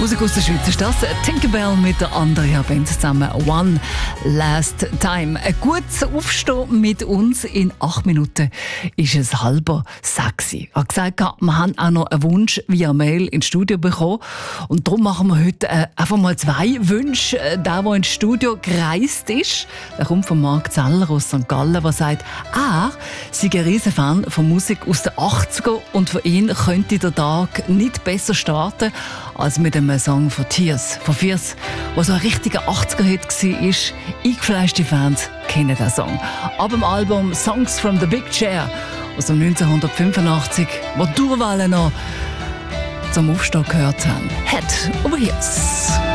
Musik aus der Schweiz ist das. Tinkerbell mit der Andrea Benz zusammen. One Last Time. Ein gutes Aufstehen mit uns in 8 Minuten ist es 5:30. Ich habe gesagt, wir haben auch noch einen Wunsch via Mail ins Studio bekommen. Und darum machen wir heute einfach mal 2 Wünsche. Der ins Studio gereist ist, der kommt von Marc Zeller aus St. Gallen, der sagt, er sei ein riesen Fan von Musik aus den 80er und für ihn könnte der Tag nicht besser starten als mit einem Song von Tears, von Fierce, der so ein richtiger 80er-Hit war. Eingefleischte Fans kennen den Song. Ab dem Album Songs from the Big Chair aus dem 1985, wo die Durwahlen noch zum Aufstehen gehört haben. Head over Heels.